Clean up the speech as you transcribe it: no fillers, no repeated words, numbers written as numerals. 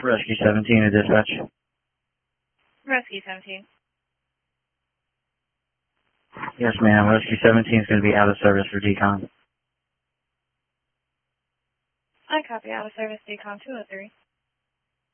Rescue 17 to dispatch. Rescue 17. Yes, ma'am. Rescue 17 is going to be out of service for decon. I copy out of service decon 203.